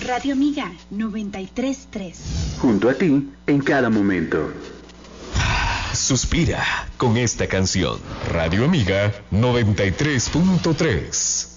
Radio Amiga 93.3. Junto a ti en cada momento. Suspira con esta canción. Radio Amiga 93.3.